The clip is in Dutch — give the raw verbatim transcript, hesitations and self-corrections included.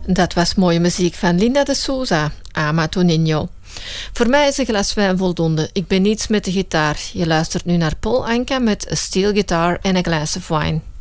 Dat was mooie muziek van Linda de Souza, Ama tu Niño. Voor mij is een glas wijn voldoende. Ik ben niets met de gitaar. Je luistert nu naar Paul Anka met A Steel Guitar and a Glass of Wine.